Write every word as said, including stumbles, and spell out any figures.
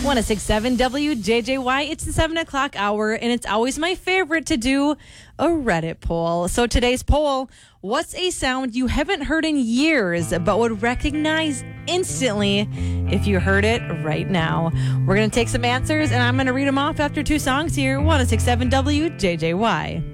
one oh six point seven W J J Y. It's the seven o'clock hour, and it's always my favorite to do a Reddit poll. So today's poll, what's a sound you haven't heard in years but would recognize instantly if you heard it right now? We're going to take some answers, and I'm going to read them off after two songs here. one oh six point seven W J J Y.